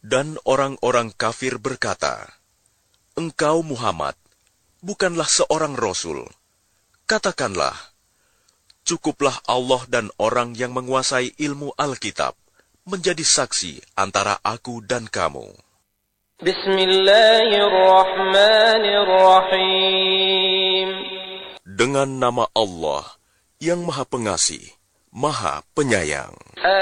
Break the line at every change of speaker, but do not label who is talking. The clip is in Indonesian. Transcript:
Dan orang-orang kafir berkata, "Engkau Muhammad bukanlah seorang rasul." Katakanlah, "Cukuplah Allah dan orang yang menguasai ilmu Alkitab menjadi saksi antara aku dan kamu."
Bismillahirrahmanirrahim.
Dengan nama Allah yang Maha Pengasih, Maha Penyayang.